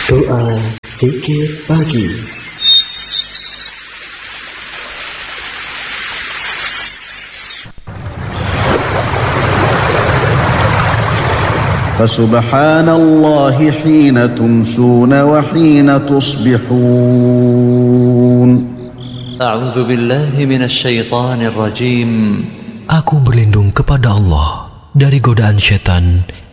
Doa Zikir Pagi. Fasubhanallahi hina tumsuna wa hina tusbihun. A'udzu billahi minasyaitonir rajim. Aku berlindung kepada Allah dari godaan syaitan